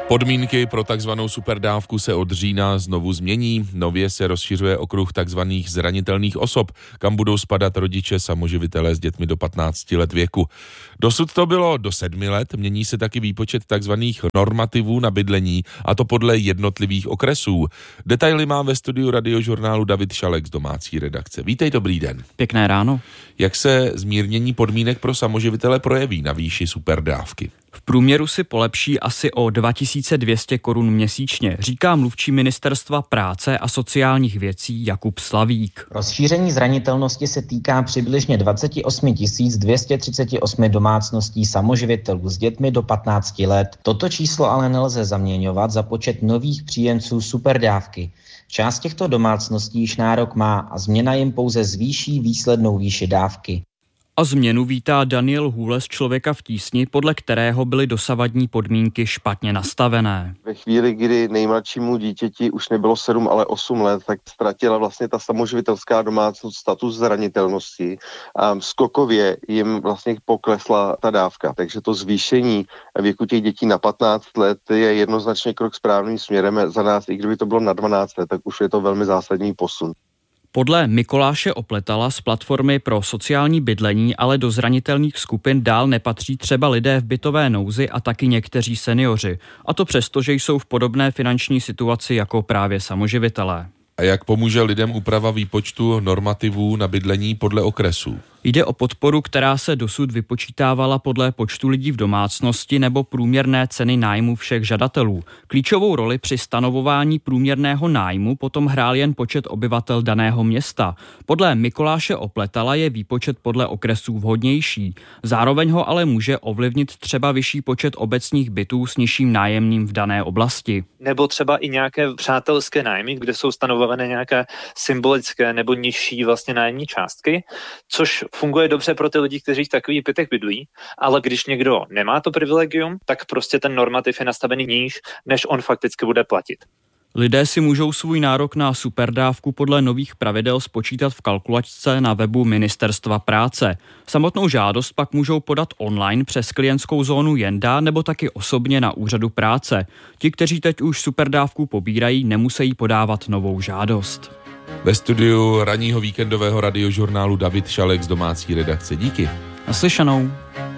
Podmínky pro takzvanou superdávku se od října znovu změní. Nově se rozšiřuje okruh takzvaných zranitelných osob, kam budou spadat rodiče samoživitelé s dětmi do 15 let věku. Dosud to bylo do 7 let, mění se taky výpočet takzvaných normativů na bydlení, a to podle jednotlivých okresů. Detaily má ve studiu Radiožurnálu David Šalek z domácí redakce. Vítej, dobrý den. Pěkné ráno. Jak se zmírnění podmínek pro samoživitele projeví na výši superdávky? V průměru si polepší asi o 2200 korun měsíčně, říká mluvčí Ministerstva práce a sociálních věcí Jakub Slavík. Rozšíření zranitelnosti se týká přibližně 28 238 domácností samoživitelů s dětmi do 15 let. Toto číslo ale nelze zaměňovat za počet nových příjemců superdávky. Část těchto domácností již nárok má a změna jim pouze zvýší výslednou výši dávky. A změnu vítá Daniel Hůle z Člověka v tísni, podle kterého byly dosavadní podmínky špatně nastavené. Ve chvíli, kdy nejmladšímu dítěti už nebylo 7, ale 8 let, tak ztratila vlastně ta samoživitelská domácnost status zranitelnosti a skokově jim vlastně poklesla ta dávka. Takže to zvýšení věku těch dětí na 15 let je jednoznačně krok správným směrem. Za nás, i kdyby to bylo na 12 let, tak už je to velmi zásadní posun. Podle Mikuláše Opletala z platformy pro sociální bydlení ale do zranitelných skupin dál nepatří třeba lidé v bytové nouzi a taky někteří seniori. A to přesto, že jsou v podobné finanční situaci jako právě samoživitelé. A jak pomůže lidem úprava výpočtu normativů na bydlení podle okresů? Jde o podporu, která se dosud vypočítávala podle počtu lidí v domácnosti nebo průměrné ceny nájmu všech žadatelů. Klíčovou roli při stanovování průměrného nájmu potom hrál jen počet obyvatel daného města. Podle Mikuláše Opletala je výpočet podle okresů vhodnější. Zároveň ho ale může ovlivnit třeba vyšší počet obecních bytů s nižším nájemným v dané oblasti. Nebo třeba i nějaké přátelské nájmy, kde jsou stanovované nějaké symbolické nebo nižší vlastně nájemní částky, což funguje dobře pro ty lidi, kteří v takových bytech bydlí, ale když někdo nemá to privilegium, tak prostě ten normativ je nastavený níž, než on fakticky bude platit. Lidé si můžou svůj nárok na superdávku podle nových pravidel spočítat v kalkulačce na webu Ministerstva práce. Samotnou žádost pak můžou podat online přes klientskou zónu Jenda nebo taky osobně na úřadu práce. Ti, kteří teď už superdávku pobírají, nemusí podávat novou žádost. Ve studiu ranního víkendového Radiožurnálu David Šalek z domácí redakce. Díky. Naslyšenou.